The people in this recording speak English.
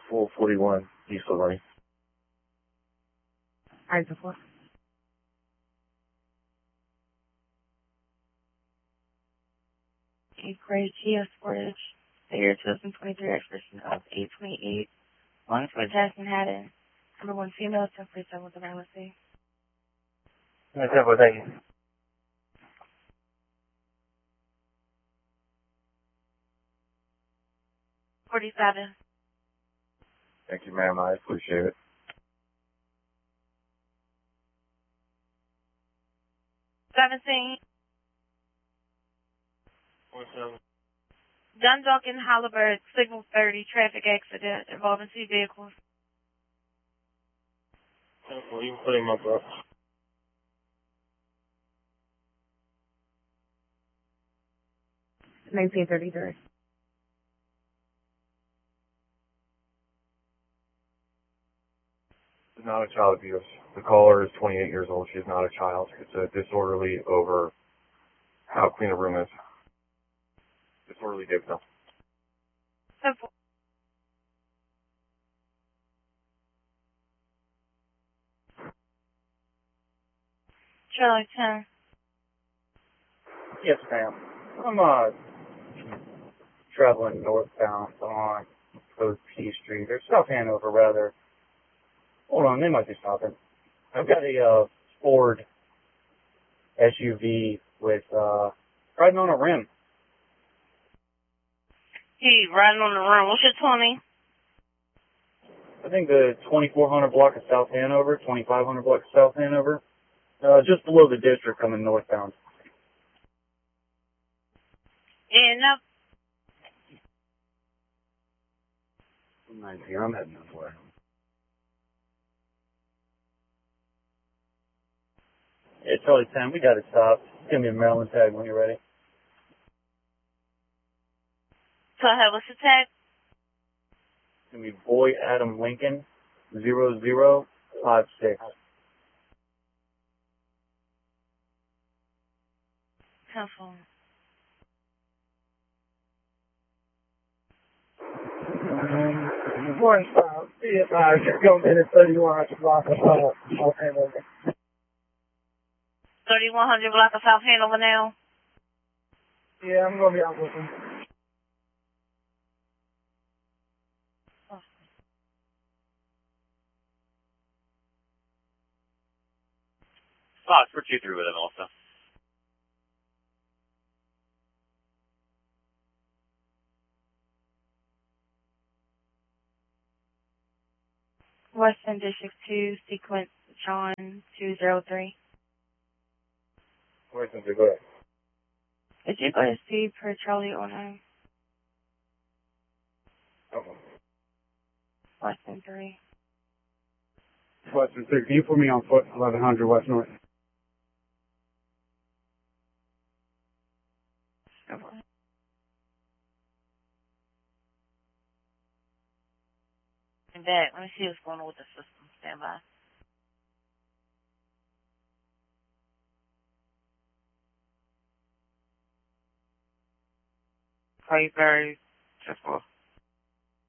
441 East Lorraine. Alright, before. Eighth grade Kia Sportage, the year 2023 expiration of 8/28. Long for Jasmine Haddon. Number 1 female, 1047 with the vacancy. 10-4, thank you. 47. Thank you, ma'am. I appreciate it. 17. 47. Dundalk and Halliburton, signal 30, traffic accident involving 2 vehicles. 10-4, you can put him up, bro. 1933. It's not a child abuse. The caller is 28 years old. She's not a child. It's a disorderly over how clean a room is. Disorderly dictum. Simple. Charlie 10. Yes, ma'am. I'm traveling northbound on Post P Street, or South Hanover rather. Hold on, they might be stopping. I've got a Ford SUV with riding on a rim. He riding on the run. What's your 20? I think the 2400 block of South Hanover, 2500 block of South Hanover, just below the district coming northbound. And up. 19, I'm heading this way. Yeah, Charlie 10, we got it stopped. Give me a Maryland tag when you're ready. So I have what's the tag? It's going to be Boy Adam Lincoln 0056. Telephone. Morning, CSI, going in at 3100 block of South Hanover. 3100 block of South Hanover now. Yeah, I'm going to be out with him. Fox, we're 2-3 with him also. Western District 2, sequence John 203. Where's the go ahead? Did you go to see per Charlie 09? Okay. Western 3. Western 3, can you put me on foot 1100 West North? And back. Let me see what's going on with the system. Stand by. Call you guys. Just